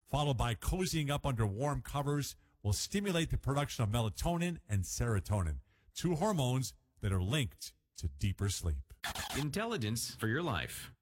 followed by cozying up under warm covers, will stimulate the production of melatonin and serotonin, two hormones that are linked to deeper sleep. Intelligence for your life.